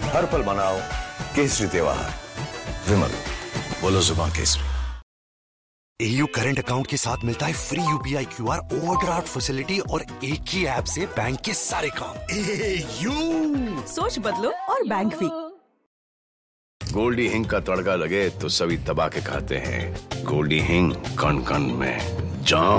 हर पल मनाओ केसरी त्योहार। विमल, बोलो जुबान केसरी। एयू करंट अकाउंट के साथ मिलता है free UPI QR overdraft facility और एक ही ऐप से बैंक के सारे काम। एयू सोच बदलो और बैंक भी। गोल्डी हिंग का तड़का लगे तो सभी दबा के खाते हैं। गोल्डी हिंग कण कण में जान।